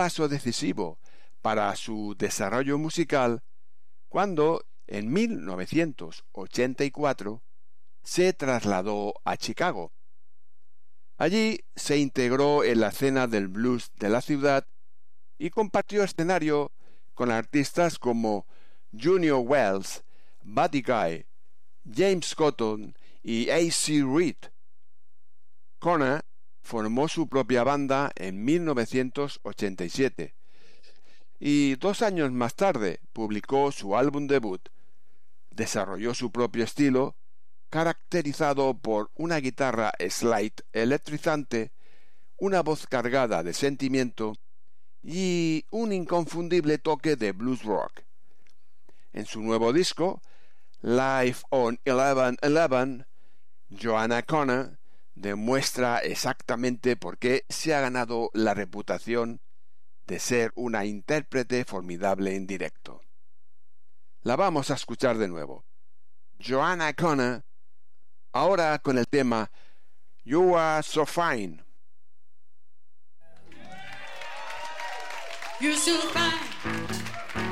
paso decisivo para su desarrollo musical cuando, en 1984, se trasladó a Chicago. Allí se integró en la escena del blues de la ciudad y compartió escenario con artistas como Junior Wells, Buddy Guy, James Cotton y A.C. Reed. Connor formó su propia banda en 1987 y 2 años más tarde publicó su álbum debut. Desarrolló su propio estilo, caracterizado por una guitarra slide electrizante, una voz cargada de sentimiento y un inconfundible toque de blues rock. En su nuevo disco, Live on 11/11, Joanna Connor demuestra exactamente por qué se ha ganado la reputación de ser una intérprete formidable en directo. La vamos a escuchar de nuevo. Joanna Connor, ahora con el tema You Are So Fine. You're so fine.